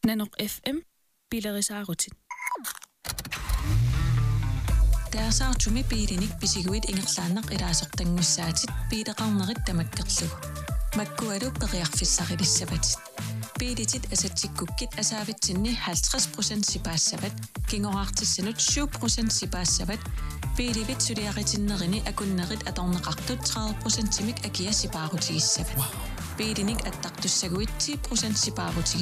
Nanok FM bilerisaarutit. Taasartumi piirinik pisiguit ingerlaannaq ilaasortangussaatit piileqarnerit tamakkerlugu. Makkualu periarfissaqilissavatit. Piilitit asatsikkukkit asaavitsinni 50% sipaassavat, kingoraartissanut 7% sipaassavat, piilivit suliaqatinnerini akunnerit atorneqartut 30%-mik akia sipaarutigissavat. Piilinik attaqtussaguit 10% sipaarutigissavat.